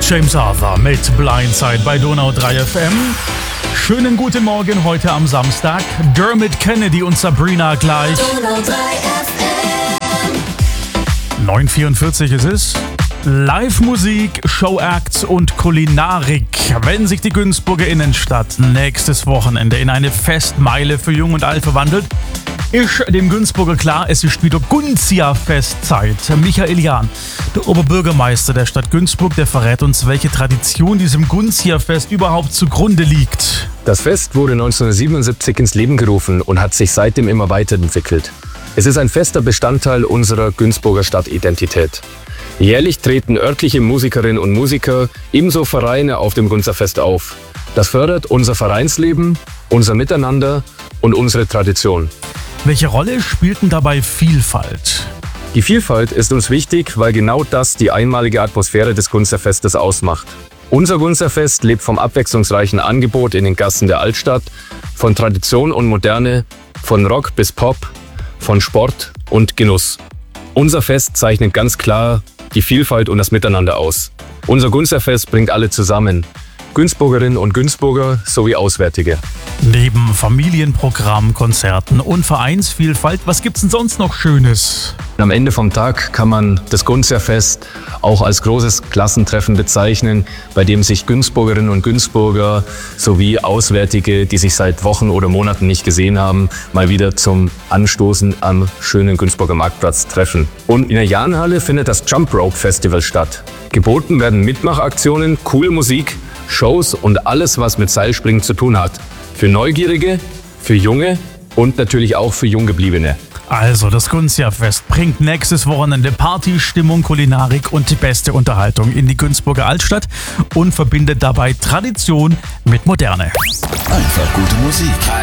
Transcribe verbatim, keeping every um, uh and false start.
James Arthur mit Blindside bei Donau drei F M. Schönen guten Morgen heute am Samstag. Dermot Kennedy und Sabrina gleich. Donau drei F M. neun Uhr vierundvierzig ist es. Live-Musik, Showacts und Kulinarik. Wenn sich die Günzburger Innenstadt nächstes Wochenende in eine Festmeile für Jung und Alt verwandelt, ist dem Günzburger klar, es ist wieder Gunzia-Festzeit. Michael Jahn, der Oberbürgermeister der Stadt Günzburg, der verrät uns, welche Tradition diesem Gunzia-Fest überhaupt zugrunde liegt. Das Fest wurde neunzehnhundertsiebenundsiebzig ins Leben gerufen und hat sich seitdem immer weiterentwickelt. Es ist ein fester Bestandteil unserer Günzburger Stadtidentität. Jährlich treten örtliche Musikerinnen und Musiker, ebenso Vereine auf dem Gunzerfest auf. Das fördert unser Vereinsleben, unser Miteinander und unsere Tradition. Welche Rolle spielt denn dabei Vielfalt? Die Vielfalt ist uns wichtig, weil genau das die einmalige Atmosphäre des Gunzerfestes ausmacht. Unser Gunzerfest lebt vom abwechslungsreichen Angebot in den Gassen der Altstadt, von Tradition und Moderne, von Rock bis Pop, von Sport und Genuss. Unser Fest zeichnet ganz klar die Vielfalt und das Miteinander aus. Unser Gunzerfest bringt alle zusammen. Günzburgerinnen und Günzburger sowie Auswärtige. Neben Familienprogramm, Konzerten und Vereinsvielfalt, was gibt's denn sonst noch Schönes? Am Ende vom Tag kann man das Gunzerfest auch als großes Klassentreffen bezeichnen, bei dem sich Günzburgerinnen und Günzburger sowie Auswärtige, die sich seit Wochen oder Monaten nicht gesehen haben, mal wieder zum Anstoßen am schönen Günzburger Marktplatz treffen. Und in der Jahnhalle findet das Jump Rope Festival statt. Geboten werden Mitmachaktionen, coole Musik, Shows und alles, was mit Seilspringen zu tun hat. Für Neugierige, für Junge und natürlich auch für Junggebliebene. Also, das Gunzia-Fest bringt nächstes Wochenende Party, Stimmung, Kulinarik und die beste Unterhaltung in die Günzburger Altstadt und verbindet dabei Tradition mit Moderne. Einfach gute Musik.